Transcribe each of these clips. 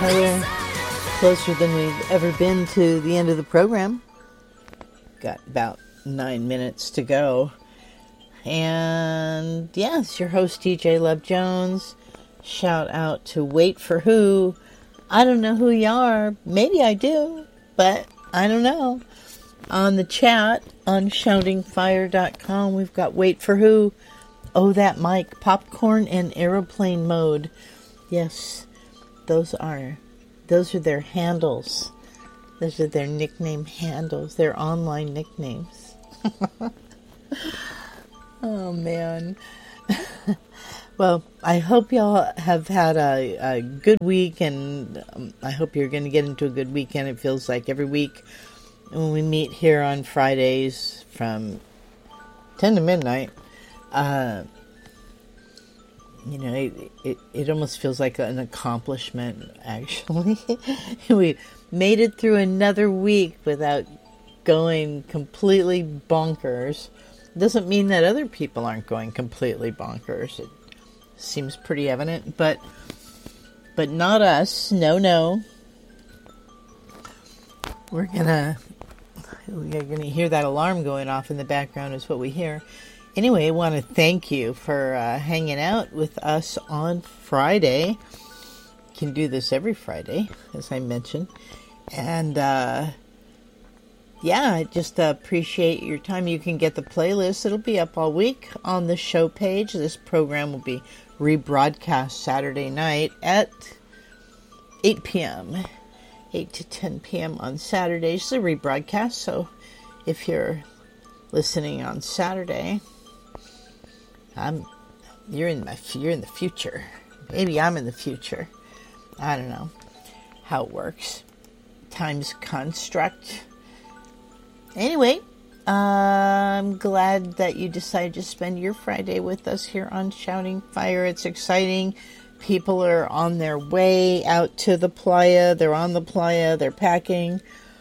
Tyler. Closer than we've ever been to the end of the program. Got about 9 minutes to go. And yeah, it's your host, DJ Love Jones. Shout out to Wait For Who. I don't know who you are. Maybe I do, but I don't know. On the chat on shoutingfire.com, we've got Wait For Who. Oh, that mic. Popcorn and Aeroplane Mode. Yes, those are their handles. Those are their nickname handles. Their online nicknames. Oh, man. Well, I hope y'all have had a good week, and I hope you're going to get into a good weekend. It feels like every week when we meet here on Fridays from 10 to midnight, it almost feels like an accomplishment, actually. We made it through another week without going completely bonkers. Doesn't mean that other people aren't going completely bonkers. It seems pretty evident, but not us. No. We're gonna hear that alarm going off in the background is what we hear. Anyway, I want to thank you for hanging out with us on Friday. You can do this every Friday, as I mentioned. And, I just appreciate your time. You can get the playlist. It'll be up all week on the show page. This program will be rebroadcast Saturday night at 8 p.m. 8 to 10 p.m. on Saturdays. It's a rebroadcast, so if you're listening on Saturday, you're in the future. Maybe I'm in the future. I don't know how it works. Time's construct. Anyway, I'm glad that you decided to spend your Friday with us here on Shouting Fire. It's exciting. People are on their way out to the playa. They're on the playa. They're packing.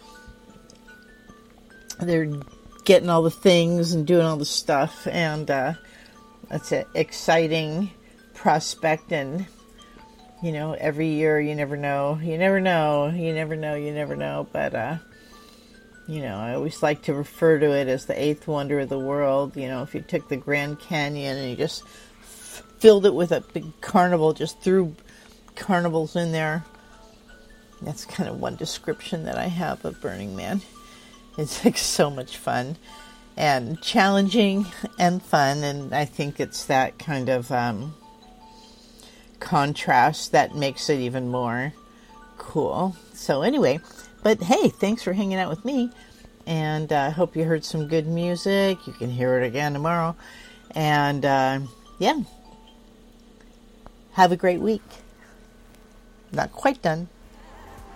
They're getting all the things and doing all the stuff. And that's an exciting prospect. And, every year you never know. But, I always like to refer to it as the eighth wonder of the world. If you took the Grand Canyon and you just filled it with a big carnival, just threw carnivals in there. That's kind of one description that I have of Burning Man. It's like so much fun and challenging and fun. And I think it's that kind of contrast that makes it even more cool. So anyway, but hey, thanks for hanging out with me. And I hope you heard some good music. You can hear it again tomorrow. And have a great week. Not quite done.